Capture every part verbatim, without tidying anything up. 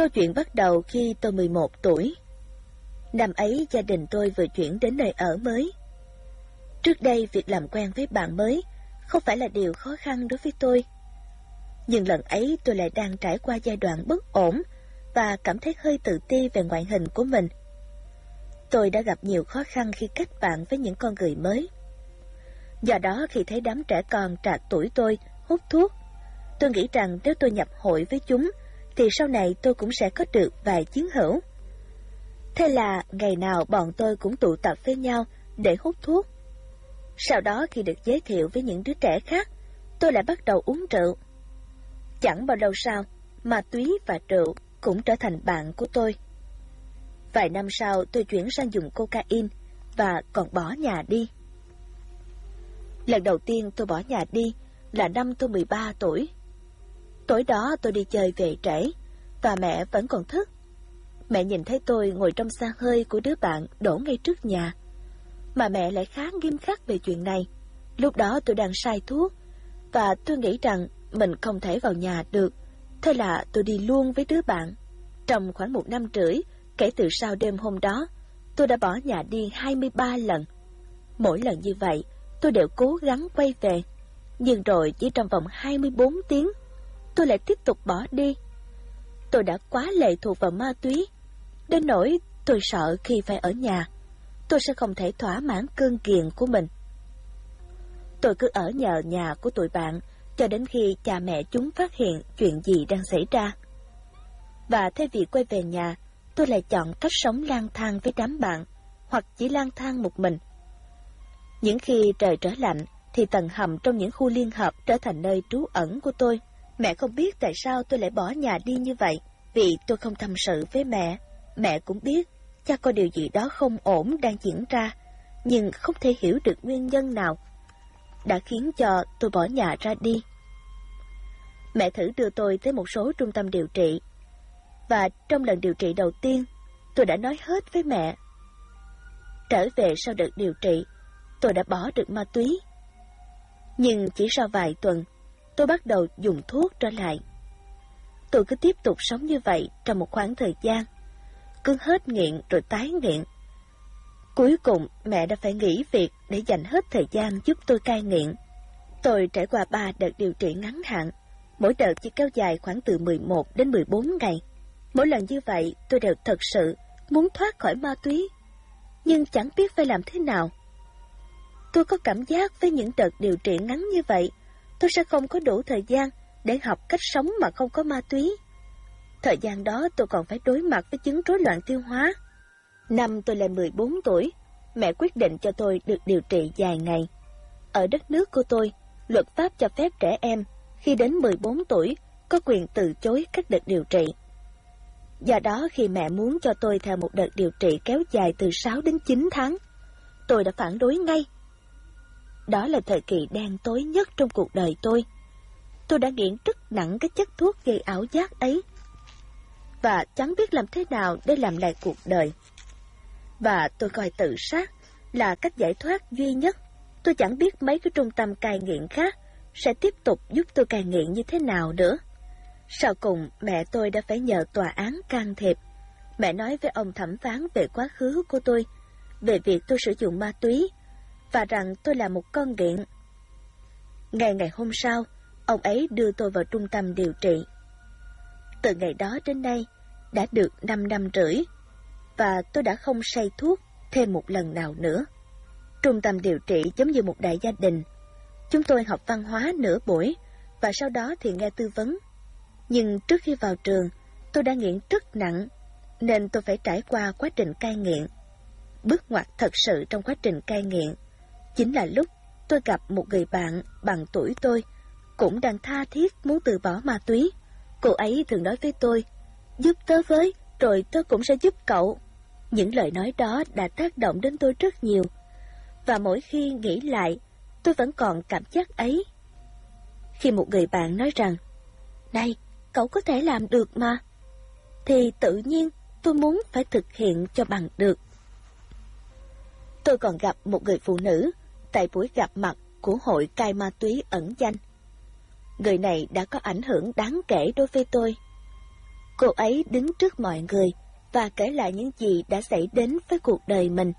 Câu chuyện bắt đầu khi tôi mười một tuổi. Năm ấy gia đình tôi vừa chuyển đến nơi ở mới. Trước đây việc làm quen với bạn mới không phải là điều khó khăn đối với tôi. Nhưng lần ấy tôi lại đang trải qua giai đoạn bất ổn và cảm thấy hơi tự ti về ngoại hình của mình. Tôi đã gặp nhiều khó khăn khi kết bạn với những con người mới. Do đó khi thấy đám trẻ con trạc tuổi tôi hút thuốc, tôi nghĩ rằng nếu tôi nhập hội với chúng thì sau này tôi cũng sẽ có được vài chiến hữu. Thế là ngày nào bọn tôi cũng tụ tập với nhau để hút thuốc. Sau đó khi được giới thiệu với những đứa trẻ khác, tôi lại bắt đầu uống rượu. Chẳng bao lâu sau, ma túy và rượu cũng trở thành bạn của tôi. Vài năm sau tôi chuyển sang dùng cocaine và còn bỏ nhà đi. Lần đầu tiên tôi bỏ nhà đi là năm tôi mười ba tuổi. Tối đó tôi đi chơi về trễ và mẹ vẫn còn thức. Mẹ nhìn thấy tôi ngồi trong xà hơi của đứa bạn đổ ngay trước nhà. Mà mẹ lại khá nghiêm khắc về chuyện này. Lúc đó tôi đang sai thuốc và tôi nghĩ rằng mình không thể vào nhà được. Thế là tôi đi luôn với đứa bạn. Trong khoảng một năm rưỡi, kể từ sau đêm hôm đó, tôi đã bỏ nhà đi hai mươi ba lần. Mỗi lần như vậy, tôi đều cố gắng quay về. Nhưng rồi chỉ trong vòng hai mươi bốn tiếng, tôi lại tiếp tục bỏ đi. Tôi đã quá lệ thuộc vào ma túy, đến nỗi tôi sợ khi phải ở nhà, tôi sẽ không thể thỏa mãn cơn ghiền của mình. Tôi cứ ở nhờ nhà của tụi bạn cho đến khi cha mẹ chúng phát hiện chuyện gì đang xảy ra. Và thay vì quay về nhà, tôi lại chọn cách sống lang thang với đám bạn, hoặc chỉ lang thang một mình. Những khi trời trở lạnh, thì tầng hầm trong những khu liên hợp trở thành nơi trú ẩn của tôi. Mẹ không biết tại sao tôi lại bỏ nhà đi như vậy, vì tôi không tâm sự với mẹ. Mẹ cũng biết, chắc có điều gì đó không ổn đang diễn ra, nhưng không thể hiểu được nguyên nhân nào đã khiến cho tôi bỏ nhà ra đi. Mẹ thử đưa tôi tới một số trung tâm điều trị, và trong lần điều trị đầu tiên, tôi đã nói hết với mẹ. Trở về sau đợt điều trị, tôi đã bỏ được ma túy. Nhưng chỉ sau vài tuần, tôi bắt đầu dùng thuốc trở lại. Tôi cứ tiếp tục sống như vậy trong một khoảng thời gian, cứ hết nghiện rồi tái nghiện. Cuối cùng mẹ đã phải nghỉ việc để dành hết thời gian giúp tôi cai nghiện. Tôi trải qua ba đợt điều trị ngắn hạn, mỗi đợt chỉ kéo dài khoảng từ mười một đến mười bốn ngày. Mỗi lần như vậy tôi đều thật sự muốn thoát khỏi ma túy, nhưng chẳng biết phải làm thế nào. Tôi có cảm giác với những đợt điều trị ngắn như vậy, tôi sẽ không có đủ thời gian để học cách sống mà không có ma túy. Thời gian đó tôi còn phải đối mặt với chứng rối loạn tiêu hóa. Năm tôi là mười bốn tuổi, mẹ quyết định cho tôi được điều trị dài ngày. Ở đất nước của tôi, luật pháp cho phép trẻ em khi đến mười bốn tuổi có quyền từ chối các đợt điều trị. Do đó khi mẹ muốn cho tôi theo một đợt điều trị kéo dài từ sáu đến chín tháng, tôi đã phản đối ngay. Đó là thời kỳ đen tối nhất trong cuộc đời tôi. Tôi đã nghiện rất nặng cái chất thuốc gây ảo giác ấy, và chẳng biết làm thế nào để làm lại cuộc đời. Và tôi coi tự sát là cách giải thoát duy nhất. Tôi chẳng biết mấy cái trung tâm cai nghiện khác sẽ tiếp tục giúp tôi cai nghiện như thế nào nữa. Sau cùng, mẹ tôi đã phải nhờ tòa án can thiệp. Mẹ nói với ông thẩm phán về quá khứ của tôi, về việc tôi sử dụng ma túy, và rằng tôi là một con nghiện. Ngày ngày hôm sau, ông ấy đưa tôi vào trung tâm điều trị. Từ ngày đó đến nay, đã được năm năm rưỡi, và tôi đã không say thuốc thêm một lần nào nữa. Trung tâm điều trị giống như một đại gia đình. Chúng tôi học văn hóa nửa buổi, và sau đó thì nghe tư vấn. Nhưng trước khi vào trường, tôi đã nghiện rất nặng, nên tôi phải trải qua quá trình cai nghiện. Bước ngoặt thật sự trong quá trình cai nghiện chính là lúc tôi gặp một người bạn bằng tuổi tôi, cũng đang tha thiết muốn từ bỏ ma túy. Cô ấy thường nói với tôi, giúp tớ với, rồi tớ cũng sẽ giúp cậu. Những lời nói đó đã tác động đến tôi rất nhiều, và mỗi khi nghĩ lại, tôi vẫn còn cảm giác ấy. Khi một người bạn nói rằng, này, cậu có thể làm được mà, thì tự nhiên tôi muốn phải thực hiện cho bằng được. Tôi còn gặp một người phụ nữ tại buổi gặp mặt của hội cai ma túy ẩn danh. Người này đã có ảnh hưởng đáng kể đối với tôi. Cô ấy đứng trước mọi người và kể lại những gì đã xảy đến với cuộc đời mình.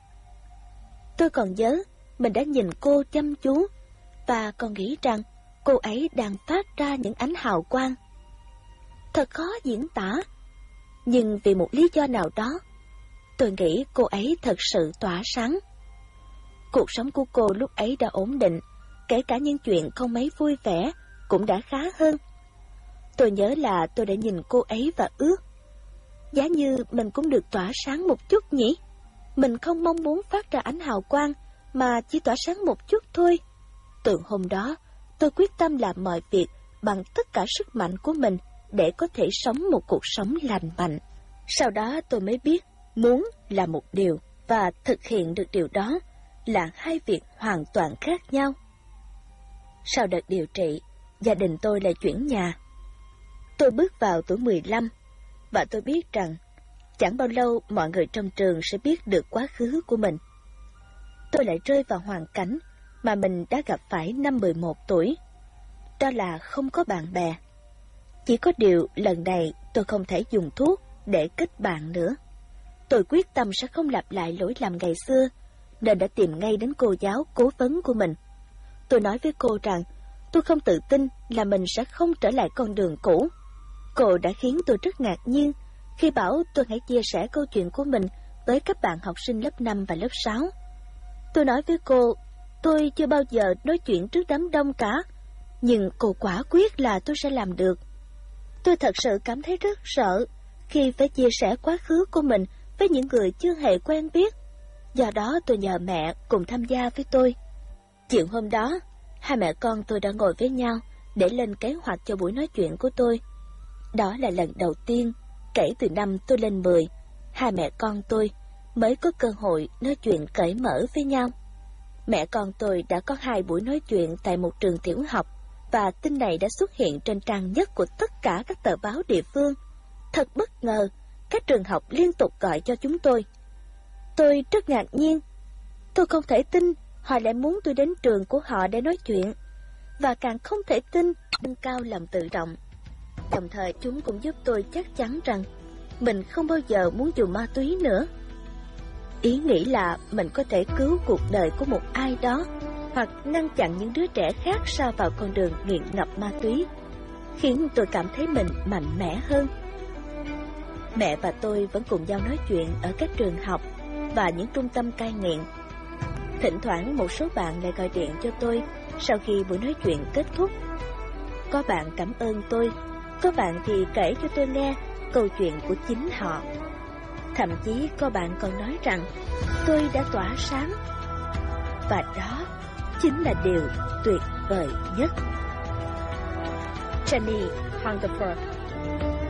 Tôi còn nhớ mình đã nhìn cô chăm chú và còn nghĩ rằng cô ấy đang phát ra những ánh hào quang. Thật khó diễn tả, nhưng vì một lý do nào đó, tôi nghĩ cô ấy thật sự tỏa sáng. Cuộc sống của cô lúc ấy đã ổn định, kể cả những chuyện không mấy vui vẻ cũng đã khá hơn. Tôi nhớ là tôi đã nhìn cô ấy và ước, giá như mình cũng được tỏa sáng một chút nhỉ. Mình không mong muốn phát ra ánh hào quang, mà chỉ tỏa sáng một chút thôi. Từ hôm đó, tôi quyết tâm làm mọi việc bằng tất cả sức mạnh của mình để có thể sống một cuộc sống lành mạnh. Sau đó tôi mới biết, muốn là một điều và thực hiện được điều đó là hai việc hoàn toàn khác nhau. Sau đợt điều trị, gia đình tôi lại chuyển nhà. Tôi bước vào tuổi mười lăm, và tôi biết rằng chẳng bao lâu mọi người trong trường sẽ biết được quá khứ của mình. Tôi lại rơi vào hoàn cảnh mà mình đã gặp phải năm mười một tuổi. Đó là không có bạn bè. Chỉ có điều lần này tôi không thể dùng thuốc để kết bạn nữa. Tôi quyết tâm sẽ không lặp lại lỗi lầm ngày xưa, nên đã tìm ngay đến cô giáo cố vấn của mình. Tôi nói với cô rằng tôi không tự tin là mình sẽ không trở lại con đường cũ. Cô đã khiến tôi rất ngạc nhiên khi bảo tôi hãy chia sẻ câu chuyện của mình với các bạn học sinh lớp năm và lớp sáu. Tôi nói với cô, tôi chưa bao giờ nói chuyện trước đám đông cả, nhưng cô quả quyết là tôi sẽ làm được. Tôi thật sự cảm thấy rất sợ khi phải chia sẻ quá khứ của mình với những người chưa hề quen biết. Do đó tôi nhờ mẹ cùng tham gia với tôi. Chiều hôm đó, hai mẹ con tôi đã ngồi với nhau để lên kế hoạch cho buổi nói chuyện của tôi. Đó là lần đầu tiên kể từ năm tôi lên mười, hai mẹ con tôi mới có cơ hội nói chuyện cởi mở với nhau. Mẹ con tôi đã có hai buổi nói chuyện tại một trường tiểu học, và tin này đã xuất hiện trên trang nhất của tất cả các tờ báo địa phương. Thật bất ngờ, các trường học liên tục gọi cho chúng tôi. Tôi rất ngạc nhiên. Tôi không thể tin họ lại muốn tôi đến trường của họ để nói chuyện, và càng không thể tin nâng cao lòng tự trọng. Đồng thời chúng cũng giúp tôi chắc chắn rằng mình không bao giờ muốn dùng ma túy nữa. Ý nghĩ là mình có thể cứu cuộc đời của một ai đó, hoặc ngăn chặn những đứa trẻ khác sa vào con đường nghiện ngập ma túy, khiến tôi cảm thấy mình mạnh mẽ hơn. Mẹ và tôi vẫn cùng nhau nói chuyện ở các trường học và những trung tâm cai nghiện. Thỉnh thoảng một số bạn lại gọi điện cho tôi sau khi buổi nói chuyện kết thúc. Có bạn cảm ơn tôi, có bạn thì kể cho tôi nghe câu chuyện của chính họ. Thậm chí có bạn còn nói rằng tôi đã tỏa sáng. Và đó chính là điều tuyệt vời nhất. Jenny Hungerford.